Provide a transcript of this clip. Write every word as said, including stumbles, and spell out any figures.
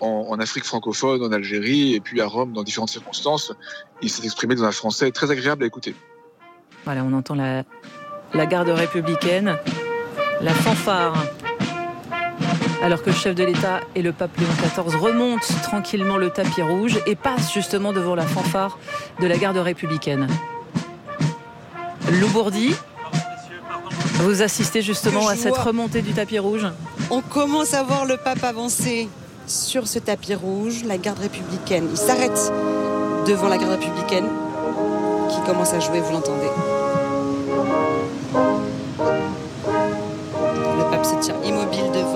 en, en Afrique francophone, en Algérie, et puis à Rome dans différentes circonstances. Il s'est exprimé dans un français très agréable à écouter. Voilà, on entend la, la garde républicaine, la fanfare. Alors que le chef de l'État et le pape Léon quatorze remontent tranquillement le tapis rouge et passent justement devant la fanfare de la garde républicaine. Lou Bourdi, vous assistez justement à cette remontée du tapis rouge. On commence à voir le pape avancer sur ce tapis rouge, la garde républicaine. Il s'arrête devant la garde républicaine qui commence à jouer, vous l'entendez.